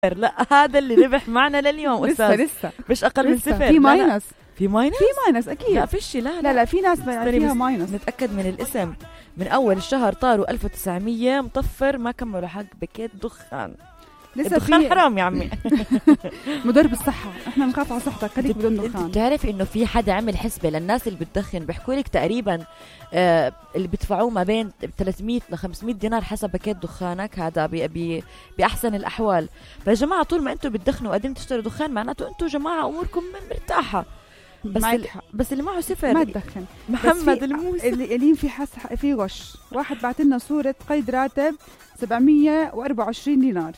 لا هذا اللي ربح معنا لليوم أستاذ. لسه مش أقل من صفر. في ماينس. في ماينس أكيد. لا فيش. لا في ناس فيها ماينس. نتأكد من الاسم. من أول الشهر طاروا 1900 مطفر ما كملوا حق باكيت دخان. الدخان حرام يا عمي. مضر بالصحة، احنا نخاف على صحتك، خليك بدون دخان. بتعرف انه في حدا عمل حسبة للناس اللي بتدخن، بيحكوا لك تقريبا اللي بيدفعوه ما بين 300 ل 500 دينار حسب باكيت دخانك هذا بأحسن الأحوال. فيا جماعة طول ما انتم بتدخنوا وقادرين تشتروا دخان معناته انتم جماعة اموركم مرتاحة. بس اللي معه صفر ما تدخن. محمد الموسى اللي في غش. واحد بعت لنا صورة قيد راتب 724 دينار.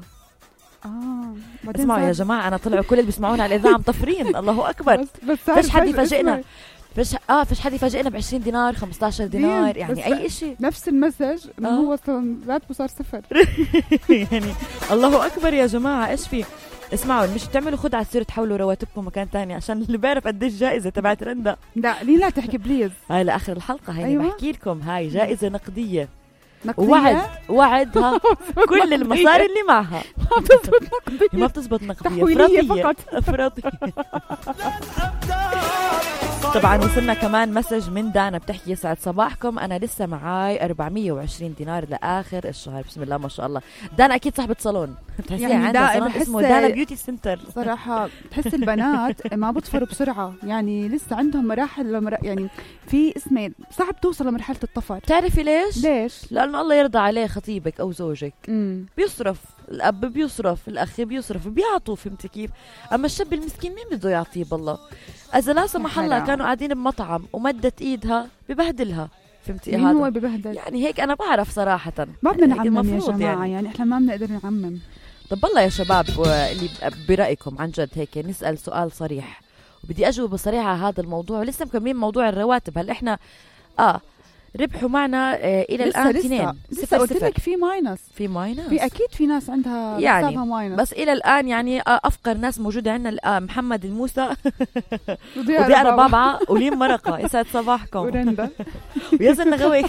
اسمعوا يا جماعة، أنا طلعوا كل اللي بيسمعونا على الإذاعة مطفرين. الله أكبر. فيش حد يفاجئنا. فيش حد يفاجئنا ب20 دينار 15 دينار يعني أي إشي. نفس المسج إنه هو راتبه صار صفر. يعني الله أكبر يا جماعة. إيش في؟ اسمعوا، مش تعملوا خدعة تصيروا تحولوا رواتبكم مكان تاني عشان اللي بيعرف قديش جائزة تبعت رندا. لا تحكي بليز. هاي لآخر الحلقة. هاي أيوة. بحكي لكم هاي جائزة نقدية. وعد كل المصاري اللي معها ما بتزبط نقدية افراطية. طبعا وصلنا كمان مسج من دانا بتحكي يسعد صباحكم، انا لسه معاي 420 دينار لاخر الشهر. بسم الله ما شاء الله. دانا اكيد صاحبة صالون، بتحسيها يعني عندها صالون اسمه دانا بيوتي سنتر. صراحة بتحس البنات ما بطفروا بسرعة، يعني لسه عندهم مراحل يعني في اسمه صعب توصل لمرحلة الطفر. تعرفي ليش؟ لأنه الله يرضى عليه خطيبك أو زوجك بيصرف، الأب بيصرف، الأخ بيصرف، بيعطوا. فهمتي كيف؟ أما الشاب المسكين مين بده يعطيه بالله؟ إذا لا سمح الله كانوا قاعدين بمطعم ومدت إيدها ببهدلها. فهمتي هذا؟ هو ببهدل يعني هيك. أنا بعرف صراحة ما بدنا نعمم يا جماعة، يعني إحنا ما بنقدر نعمم. طب والله يا شباب اللي برأيكم عن جد هيك نسأل سؤال صريح وبدي أجاوب بصريحة على هذا الموضوع. لسه مكملين موضوع الرواتب. هل إحنا ربحوا معنا إلى الآن 2 لسه قلت لك في ماينس. في أكيد في ناس عندها يعني ماينس. بس إلى الآن يعني أفقر ناس موجودة عندنا محمد الموسى وضياء ربابعة وليم مرقة. يسعد صباحكم. ورندا ويزن غوي.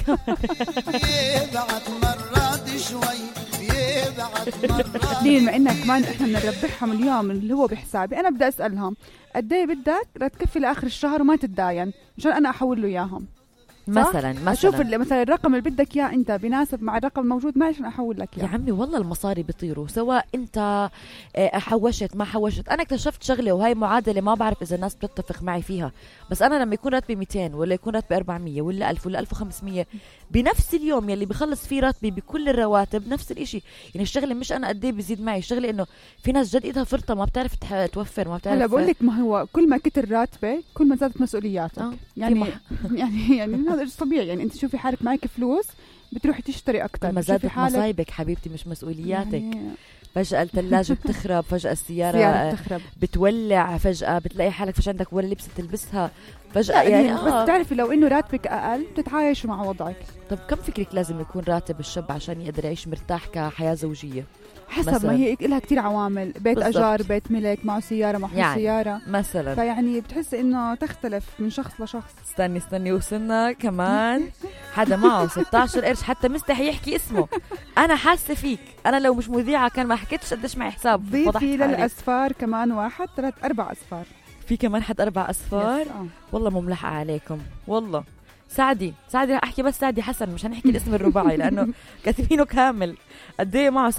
لين ما إنك كمان إحنا بنربحهم اليوم اللي هو بحسابي، أنا بدي أسألهم قد إيه بدك لتكفي لآخر الشهر وما تتداين مشان أنا أحول له إياهم. مثلا اشوف مثلا الرقم اللي بدك اياه انت بيناسب مع الرقم الموجود معي عشان احول لك يا عمي. والله المصاري بيطيروا سواء انت حوشت ما حوشت. انا اكتشفت شغله وهي معادله ما بعرف اذا الناس بتتفق معي فيها، بس انا لما يكون راتبي 200 ولا يكون راتبي 400 ولا 1000 ولا 1500 بنفس اليوم يلي بخلص فيه راتبي بكل الرواتب نفس الاشي. يعني الشغله مش انا قد ايه بزيد معي، الشغله انه في ناس جد ايدها فرطه ما بتعرف توفر، ما بتعرف. هلا بقول لك ما هو كل ما كتر راتبك كل ما زادت مسؤولياتك. يعني هذا طبيعي. يعني انت شوفي حالك معك فلوس بتروحي تشتري اكثر. ما زادت مصايبك حبيبتي مش مسؤولياتك. يعني فجأة الثلاجة بتخرب، فجأة السيارة بتخرب بتولع، فجأة بتلاقي حالك فش عندك ولا لبسة تلبسها فجأة. يعني بس تعرفي لو انه راتبك اقل بتتعايشوا مع وضعك. طب كم فكرك لازم يكون راتب الشاب عشان يقدر يعيش مرتاح كحياة زوجية؟ حسب مثلاً. ما هي لها كتير عوامل، بيت بالضبط. أجار، بيت ملك، معه سيارة، معه يعني سيارة مثلا. فيعني بتحس إنه تختلف من شخص لشخص. استني وصلنا كمان حدا معه 16 قرش حتى مستحي يحكي اسمه. أنا حاسة فيك، أنا لو مش مذيعة كان ما حكيتش قديش معي حساب. ضيفي للأسفار كمان 1 3 4 أسفار. في كمان حد 4 أسفار. والله مملحة عليكم والله. سعدي احكي بس سعدي حسن مش هنحكي الاسم الرباعي لانه كاتبينه كامل. قد ايه معه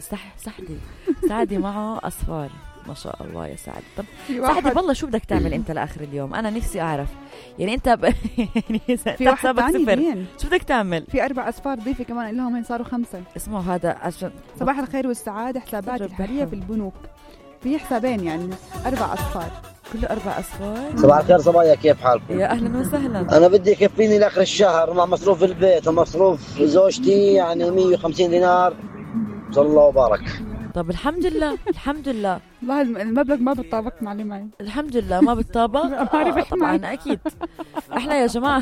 سعدي معه اصفار ما شاء الله يا سعدي. طب سعدي والله شو بدك تعمل انت لاخر اليوم؟ انا نفسي اعرف يعني انت يعني في واحد ثاني شو بدك تعمل؟ في 4 أسفار ضيفي كمان لهم هين صاروا 5. اسمعوا هذا عشان صباح الخير والسعاده حسابات الحاليه في البنوك في حسابين يعني 4 أسفار كله 4 أسفار. صباح الخير صبايا، كيف حالكم؟ يا أهلا وسهلا. أنا بدي يكفيني لآخر الشهر مع مصروف البيت ومصروف زوجتي يعني 150 دينار. صلى الله وبارك. طب الحمد لله والله المبلغ ما بتطابق معي. الحمد لله ما بتطابق. طبعا أكيد احنا يا جماعة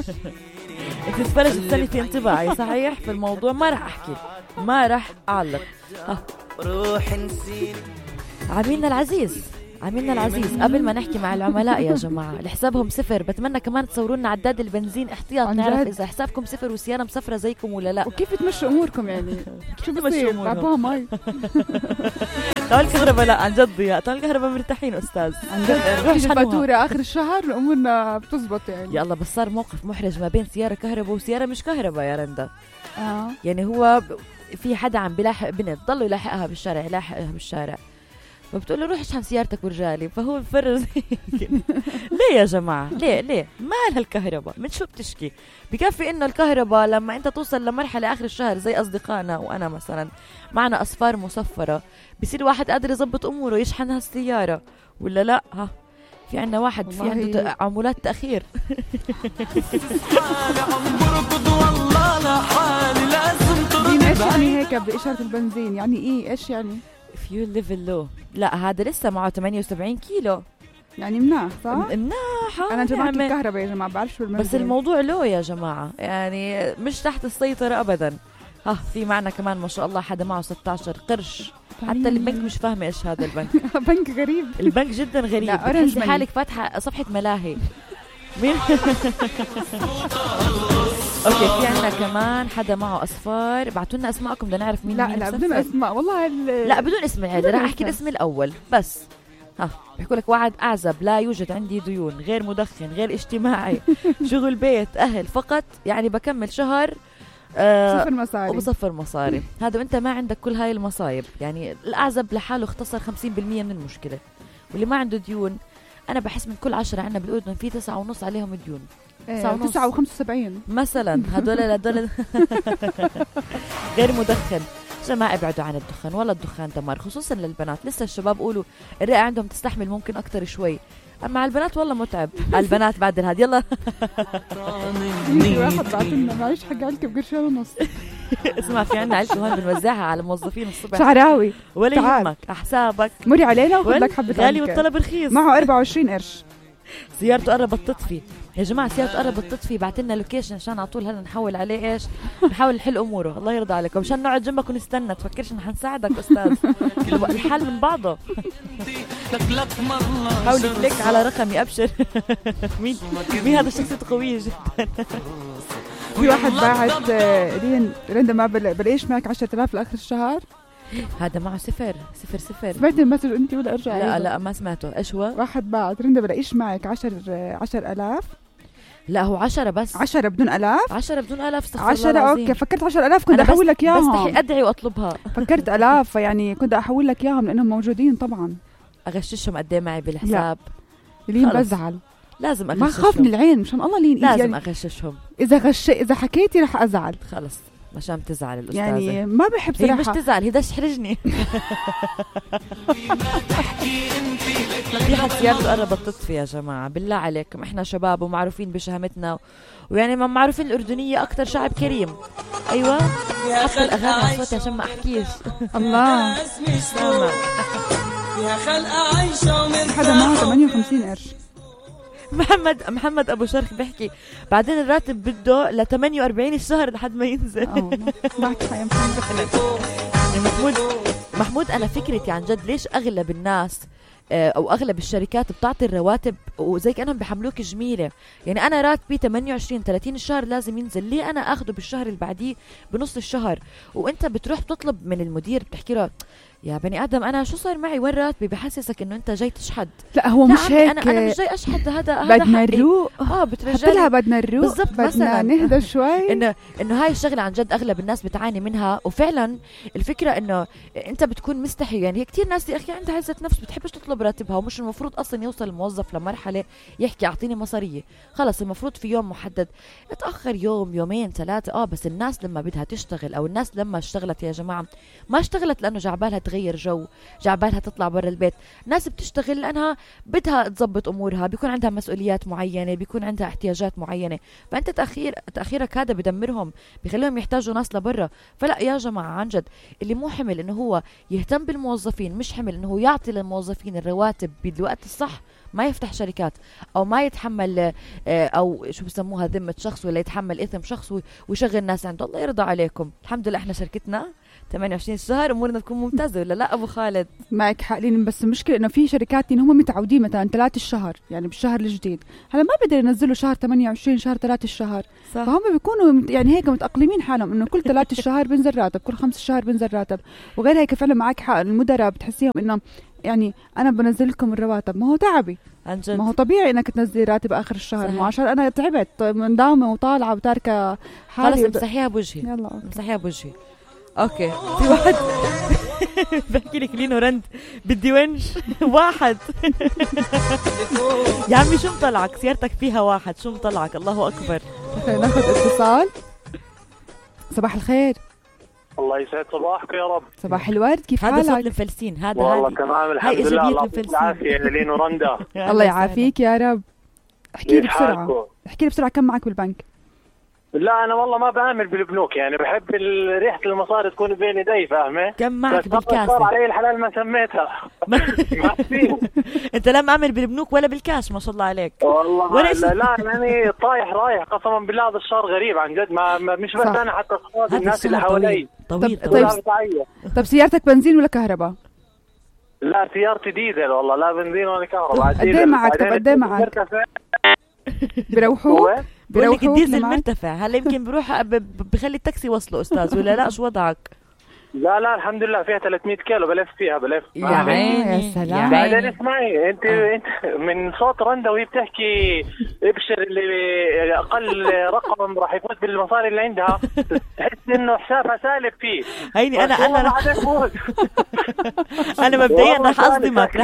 تتفرج الثاني في انطباعي صحيح في الموضوع. ما رح أحكي ما رح أعلق. عميلنا العزيز عملنا العزيز قبل ما نحكي مع العملاء يا جماعة اللي حسابهم صفر، بتمنى كمان تصوروا لنا عداد البنزين احتياط نعرف إذا حسابكم صفر والسيارة مسفرة زيكم ولا لا، وكيف تمشوا أموركم يعني. شو بصير لعبوها مي. طال الكهرباء لا عن جد ضياء، طال الكهرباء مرتاحين أستاذ عن جد. روح الفاتورة آخر الشهر أمورنا بتزبط يعني. يلا بس صار موقف محرج ما بين سيارة كهرباء وسيارة مش كهرباء يا رندا. يعني هو في حدا عم بلاحق بنت ضلوا يلاحقها بالشارع فبتقول له روح اشحن سيارتك ورجالي، فهو بفرز ليه يا جماعة ليه مالها الكهرباء من شو بتشكي؟ بكفي انه الكهرباء لما انت توصل لمرحلة اخر الشهر زي اصدقائنا وانا مثلا معنا اصفار مصفرة بصير واحد قادر يزبط اموره يشحن هالسيارة ولا لا. ها في عنا واحد في عنده عمولات تأخير. ايش يعني هيك بإشارة البنزين يعني ايه ايش يعني؟ فيول ليفل لو. لا هذا لسه معه 78 كيلو يعني مناح صح؟ مناح. انا جماعة الكهرباء يا جماعة بعرف شو المنزل. بس الموضوع لو يا جماعة يعني مش تحت السيطرة ابدا. في معنا كمان ما شاء الله حدا معه 16 قرش. حتى البنك مش فاهمة ايش هذا البنك. بنك غريب. البنك جدا غريب. بتحسي حالك فاتحة صفحة ملاهي. مين؟ اوكي في عنا كمان حدا معه اصفار، بعتوا لنا اسماءكم بدنا نعرف مين. لا بدون اسماء والله. لا بدون اسم العيله، راح احكي الاسم الاول بس. بيحكوا لك واحد اعزب، لا يوجد عندي ديون، غير مدخن، غير اجتماعي، شغل بيت، اهل فقط، يعني بكمل شهر صفر مصاري وبصفر مصاري. هذا وانت ما عندك كل هاي المصايب. يعني الاعزب لحاله اختصر 50% من المشكله، واللي ما عنده ديون انا بحس من كل 10 عندنا بالاردن في 9.5 عليهم ديون. 9.75 مثلا. هدول غير مدخن. جماعة ابعدوا عن الدخان، ولا الدخان دمار خصوصا للبنات. لسه الشباب قولوا الرئة عندهم تستحمل ممكن اكتر شوي، اما على البنات والله متعب. على البنات بعد الهاد. يلا واحد بعتلنا معيش حق علكة بقرشين ونص. اسمع في عنا علكة هون بنوزعها على الموظفين الصبح. شعراوي ولا يهمك حسابك مري علينا وخذ لك حبة غالي والطلب رخيص. معه 24 قرش. سيارته قربت تطفي يا جماعة، سيارته قربت تطفي. بعتلنا لوكيشن عشان على طول هلا نحول عليه ايش، نحاول نحل اموره. الله يرضى عليكم مشان نقعد جنبك ونستنى. تفكرش ان حنساعدك استاذ. الحال من بعضه. حاولي كليك على رقمي ابشر. مين هذا شخصيته قوية جدا. في واحد باعت رندا ما بلاقيش معك 10,000 لاخر الشهر. هذا معه صفر. سمعت المسج انت ولا ارجع؟ لا ما سمعته. ايش هو؟ واحد بعد رندا بلاقيش معك 10,000. لا هو 10 بس. 10 بدون الاف. 10 بدون الاف. 10 اوكي. فكرت 10,000 كنت احول لك اياهم. بس ادعي واطلبها. فكرت الاف يعني كنت احول لك اياهم لانهم موجودين طبعا. اغششهم قد ايه معي بالحساب. لين بزعل. لازم اغششهم. ما خافني العين مشان الله لين. لازم يعني اغششهم. اذا حكيتي رح ازعل. خلص عشان تزعل الأستاذة. يعني ما بحب صراحة. هي مش تزعل، هي داش تحرجني. في حد سيارته قربت تطفي يا جماعة بالله عليكم. احنا شباب ومعروفين بشهامتنا، ويعني ما معروفين الأردنية أكتر شعب كريم. أيوة حتى الأغاني على صوتي عشان ما أحكيش. الله هذا معه 58 قرش. محمد ابو شرخ بيحكي بعدين الراتب بده ل 48 الشهر لحد ما ينزل. محمود انا فكرتي عن جد ليش اغلب الناس او اغلب الشركات بتعطي الرواتب وزي كانهم بيحملوك جميله. يعني انا راتبي 28-30 الشهر لازم ينزل، ليه انا اخده بالشهر اللي بعديه بنص الشهر؟ وانت بتروح بتطلب من المدير بتحكي له يا بني ادم انا شو صار معي وين راتبي؟ بحسسك انه انت جاي تشحد. لا هو مش هيك. انا مش جاي اشحد. هذا بدنا نروق. بترجع بدنا نروق بالضبط. بدنا نهدى شوي. انه هاي الشغله عن جد اغلب الناس بتعاني منها. وفعلا الفكره انه انت بتكون مستحي. يعني هي كتير ناس يا اخي عندها عزه نفس بتحبش تطلب راتبها، ومش المفروض اصلا يوصل الموظف لمرحله يحكي اعطيني مصاريه. خلص المفروض في يوم محدد، اتاخر يوم يومين ثلاثه. بس الناس لما بدها تشتغل او الناس لما اشتغلت يا جماعه ما اشتغلت لانه جعبالها تغير جو، جعبالها تطلع برا البيت. ناس بتشتغل لانها بدها تزبط امورها، بيكون عندها مسؤوليات معينه، بيكون عندها احتياجات معينه. فانت تاخيرك هذا بدمرهم، بيخليهم يحتاجوا ناس لبرا. فلا يا جماعه عن جد اللي مو حمل انه هو يهتم بالموظفين، مش حمل انه هو يعطي للموظفين الرواتب بالوقت الصح، ما يفتح شركات او ما يتحمل او شو بسموها ذمه شخص، ولا يتحمل اثم شخص ويشغل ناس عنده. الله يرضى عليكم. الحمد لله احنا شركتنا 28 الشهر امورنا تكون ممتازه ولا لا ابو خالد؟ معك حق لين، بس المشكله انه في شركات هم متعودين مثلا 3 الشهر، يعني بالشهر الجديد هلا ما بقدر ينزلوا شهر 28 شهر 3 الشهر، فهم بيكونوا يعني هيك متاقلمين حالهم انه كل 3 الشهر بنزل راتب، كل 5 الشهر بنزل راتب. وغير هيك فعلا معك حق، المدراء بتحسيهم انه يعني انا بنزل لكم الرواتب، ما هو تعبي، ما هو طبيعي انك تنزلي راتب اخر الشهر، مو عشان انا تعبت مداومه وطالعه وتاركه حالي. خلص امسحيها بوجهي، يلا امسحيها بوجهي. اوكي في واحد بحكي لك لينو رند بدي ونش واحد. يا عمي شو مطلعك؟ سيارتك فيها واحد، شو مطلعك؟ الله اكبر. ناخذ اتصال. صباح الخير. الله يسعد صباحك يا رب. صباح الورد، كيف حالك؟ هذا صوت المفلسين، هذا والله تمام الحمد لله. الله يعطيك العافيه لينو رندا. الله يعافيك يا رب. احكي لي بسرعه، احكي لي بسرعه كم معك بالبنك؟ لا انا والله ما بعمل بالبنوك، يعني بحب ريحه المصاري تكون بين يدي، فاهمه؟ كم معك بالكاس؟ صار علي الحلال ما سميتها. انت لا معمل بالبنوك ولا بالكاش، ما شاء الله عليك. والله لا يعني طايح رايح قسما بالله. هذا الشهر غريب عن جد، ما مش بس انا، حتى اصحابي الناس اللي حوالي. طويل. طب سيارتك بنزين ولا كهرباء؟ لا سيارتي ديزل والله، لا بنزين ولا كهرباء. قد ايه معك؟ طب قد ايه معك؟ بروحوا بقول لك الديزل مرتفع، هلا يمكن بروح بخلي التاكسي يوصله استاذ ولا لا؟ شو وضعك؟ لا الحمد لله فيها 300 كيلو بلف فيها يا عيني يا سلام. بعدين اسمعي انت من صوت رندا وهي بتحكي ابشر اللي اقل رقم راح يفوت بالمصاري اللي عندها، تحس انه حسابها سالب فيه. هيني انا انا مبدئيا راح اصدمك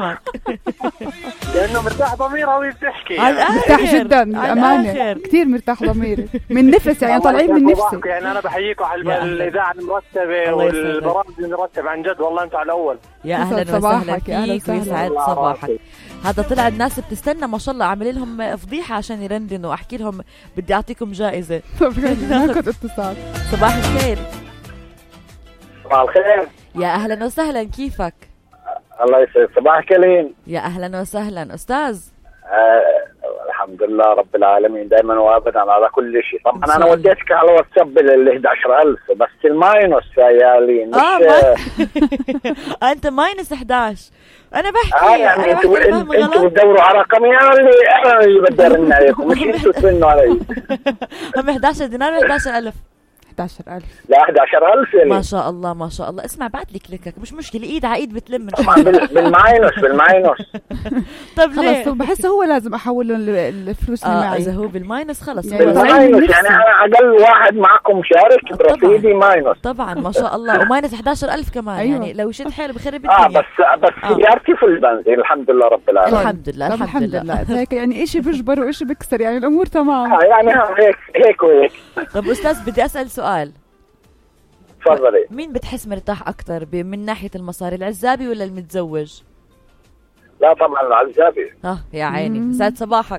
لانه مرتاح ضميرها وهي بتحكي. مرتاح جدا امانه، كثير مرتاح ضميري من نفس، يعني طالعين من نفسي. يعني انا بحييكم على الاذاعه المرتبه والبرامج المرتبه، عن جد والله انتم على الاول. يا اهلا وسهلا فيك ويسعد صباحك. هذا طلع الناس بتستنى ما شاء الله، اعمل لهم فضيحه عشان يرندنوا واحكي لهم بدي اعطيكم جائزه. ناخذ اتصال. صباح الخير. صباح الخير. يا اهلا وسهلا، كيفك؟ الله يسعد صباحك لين. يا اهلا وسهلا استاذ. الحمد لله رب العالمين دائما وابدا على كل شيء. طبعا انا وديتك على واتساب ال 11,000 بس الماينس يا لين مش انت ماينس 11. انا بحكي يعني انتوا بتدوروا على رقم، يعني انا اللي بدي ارن عليكم مش انتوا ترنوا علي. هم 11 دينار و 11,000. 11,000. لا 11,000 يعني. ما شاء الله ما شاء الله. اسمع بعد لي كليكك، مش مشكله، ايد على ايد بتلم. طبعا بالماينس. طب ليه؟ خلص بحس هو لازم احول له الفلوس اللي معي. اذا هو بالماينس خلص بالماينس، يعني انا اقل واحد معكم شارك برصيدي ماينس. طبعا ما شاء الله، وماينس 11,000 كمان. أيوة. يعني لو شد حيله بخرب الدنيا. بس سيارتي في البنزين الحمد لله رب العالمين. الحمد لله. هيك يعني إشي بجبر وإشي بكسر، يعني الامور تمام. يعني هيك وهيك. طب استاذ بدي اسال سؤال. تفضلي. مين بتحس مرتاح اكثر من ناحيه المصاري، العزابي ولا المتزوج؟ لا طبعا العزابي. يا عيني سعد صباحك.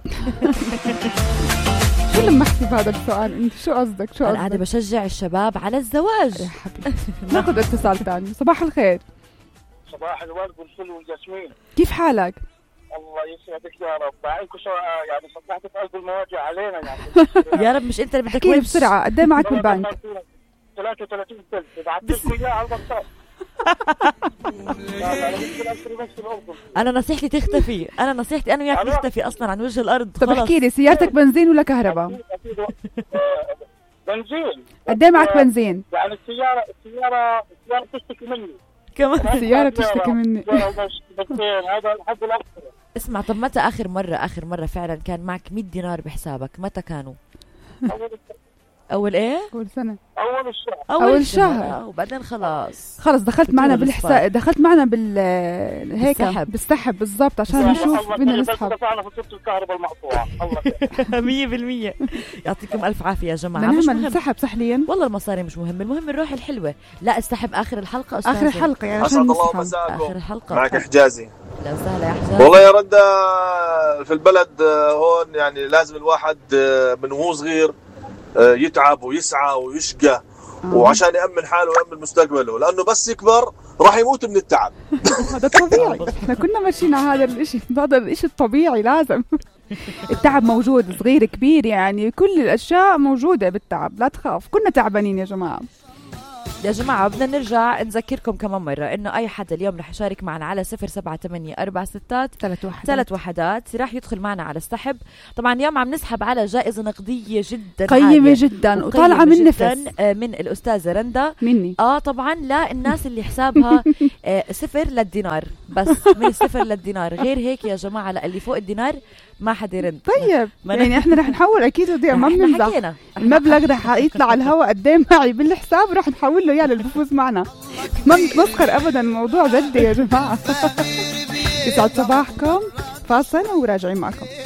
شو لمحتي بهذا السؤال انت؟ شو قصدك؟ انا قاعده بشجع الشباب على الزواج يا حبيبي. ناخذ اتصال ثاني. صباح الخير. صباح الورد والفل والياسمين. كيف حالك؟ الله يسعدك يا رب. بعينكم يعني صبحت في قلب المواجع علينا يعني. يا رب مش انت اللي بدك احكي بسرعه، قد ايه معك بالبنك؟ 33,000 بعثت لكم اياه على الواتساب. انا نصيحتي تختفي، انا وياك نختفي اصلا عن وجه الارض. طب احكي لي، سيارتك بنزين ولا كهرباء؟ بنزين. قد ايه معك بنزين؟ يعني السياره تشتكي مني كمان. السياره تشتكي مني. هذا الحد الاكثر. اسمع، طب متى اخر مره فعلا كان معك 100 دينار بحسابك؟ متى كانوا؟ اول ايه؟ اول سنه. اول شهر. وبعدين خلاص دخلت معنا بالحساب، دخلت معنا هيك بالسحب بالضبط عشان نشوف بدنا نسحب. دفعنا فاتوره الكهرباء المقطوعه. الله 100%. يعطيكم الف عافيه يا جماعه. مش مهم السحب صحليا، والله المصاري مش مهم، المهم الروح الحلوه. لا السحب اخر الحلقه استاذ. اخر الحلقه يعني عشان نسحب. اخر الحلقه معك حجازي. لا وسهلا يا حجازي. والله يا رندا في البلد هون يعني لازم الواحد من وهو صغير يتعب ويسعى ويشقى وعشان يأمن حاله ويأمن مستقبله، لأنه بس يكبر راح يموت من التعب. هذا طبيعي. احنا كنا ماشيين على هذا الاشي الطبيعي. لازم التعب موجود، صغير كبير، يعني كل الاشياء موجودة بالتعب، لا تخاف، كنا تعبانين يا جماعة. يا جماعة بدنا نرجع نذكركم كمان مرة إنه أي حدا اليوم رح يشارك معنا على 07846 راح يدخل معنا على السحب. طبعا اليوم عم نسحب على جائزة نقدية جدا قيمة جدا وطالعة من نفس من الأستاذة رندا مني. طبعا للناس اللي حسابها 0 للدينار بس، من 0 للدينار. غير هيك يا جماعة اللي فوق الدينار ما حدا يرد. طيب يعني احنا رح نحول اكيد وديع، ما بنمزح. المبلغ رح يطلع على الهواء قد ايه معي بالحساب رح نحول له اياه اللي بفوز معنا. ما بنتمسخر ابدا، الموضوع جدي يا جماعه. يسعد صباحكم، فاصل وراجعين معكم.